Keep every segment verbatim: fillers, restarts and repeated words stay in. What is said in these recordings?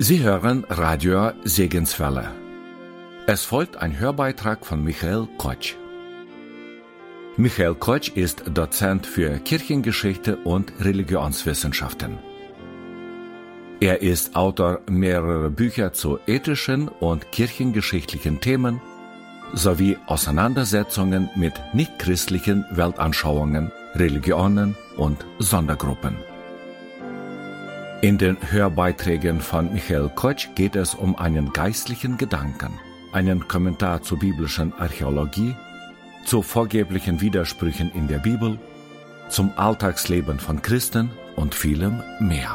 Sie hören Radio Segenswelle. Es folgt ein Hörbeitrag von Michael Kotsch. Michael Kotsch ist Dozent für Kirchengeschichte und Religionswissenschaften. Er ist Autor mehrerer Bücher zu ethischen und kirchengeschichtlichen Themen sowie Auseinandersetzungen mit nichtchristlichen Weltanschauungen, Religionen und Sondergruppen. In den Hörbeiträgen von Michael Kotsch geht es um einen geistlichen Gedanken, einen Kommentar zur biblischen Archäologie, zu vorgeblichen Widersprüchen in der Bibel, zum Alltagsleben von Christen und vielem mehr.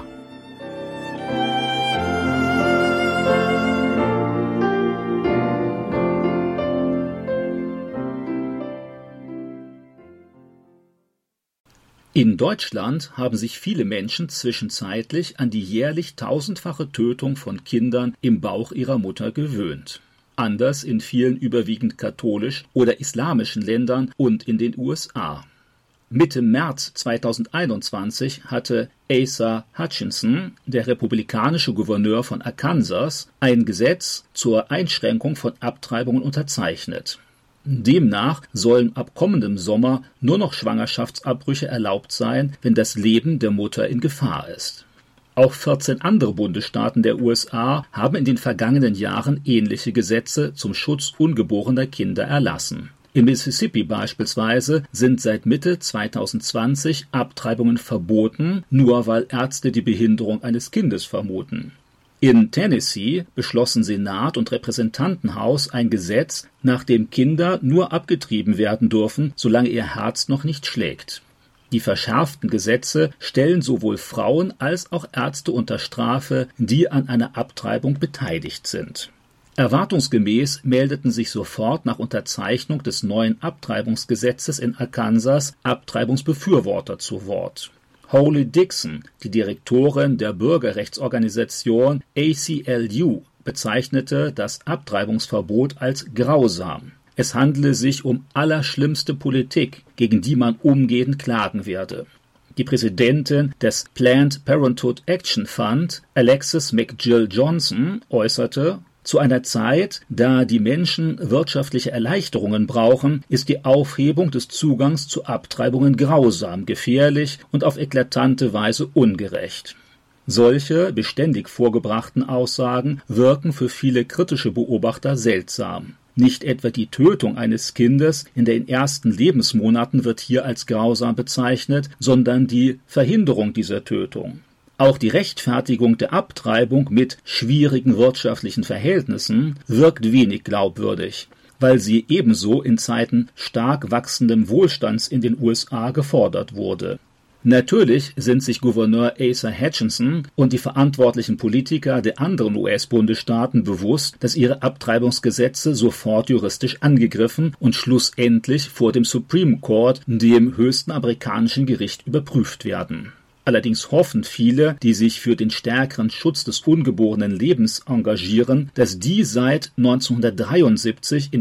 In Deutschland haben sich viele Menschen zwischenzeitlich an die jährlich tausendfache Tötung von Kindern im Bauch ihrer Mutter gewöhnt. Anders in vielen überwiegend katholisch oder islamischen Ländern und in den U S A. Mitte März zweitausendeinundzwanzig hatte Asa Hutchinson, der republikanische Gouverneur von Arkansas, ein Gesetz zur Einschränkung von Abtreibungen unterzeichnet. Demnach sollen ab kommendem Sommer nur noch Schwangerschaftsabbrüche erlaubt sein, wenn das Leben der Mutter in Gefahr ist. Auch vierzehn andere Bundesstaaten der U S A haben in den vergangenen Jahren ähnliche Gesetze zum Schutz ungeborener Kinder erlassen. In Mississippi beispielsweise sind seit Mitte zweitausendzwanzig Abtreibungen verboten, nur weil Ärzte die Behinderung eines Kindes vermuten. In Tennessee beschlossen Senat und Repräsentantenhaus ein Gesetz, nach dem Kinder nur abgetrieben werden dürfen, solange ihr Herz noch nicht schlägt. Die verschärften Gesetze stellen sowohl Frauen als auch Ärzte unter Strafe, die an einer Abtreibung beteiligt sind. Erwartungsgemäß meldeten sich sofort nach Unterzeichnung des neuen Abtreibungsgesetzes in Arkansas Abtreibungsbefürworter zu Wort. Holly Dixon, die Direktorin der Bürgerrechtsorganisation A C L U, bezeichnete das Abtreibungsverbot als grausam. Es handele sich um allerschlimmste Politik, gegen die man umgehend klagen werde. Die Präsidentin des Planned Parenthood Action Fund, Alexis McGill Johnson, äußerte: Zu einer Zeit, da die Menschen wirtschaftliche Erleichterungen brauchen, ist die Aufhebung des Zugangs zu Abtreibungen grausam, gefährlich und auf eklatante Weise ungerecht. Solche beständig vorgebrachten Aussagen wirken für viele kritische Beobachter seltsam. Nicht etwa die Tötung eines Kindes in den ersten Lebensmonaten wird hier als grausam bezeichnet, sondern die Verhinderung dieser Tötung. Auch die Rechtfertigung der Abtreibung mit schwierigen wirtschaftlichen Verhältnissen wirkt wenig glaubwürdig, weil sie ebenso in Zeiten stark wachsendem Wohlstands in den U S A gefordert wurde. Natürlich sind sich Gouverneur Asa Hutchinson und die verantwortlichen Politiker der anderen U S-Bundesstaaten bewusst, dass ihre Abtreibungsgesetze sofort juristisch angegriffen und schlussendlich vor dem Supreme Court, dem höchsten amerikanischen Gericht, überprüft werden. Allerdings hoffen viele, die sich für den stärkeren Schutz des ungeborenen Lebens engagieren, dass die seit neunzehnhundertdreiundsiebzig in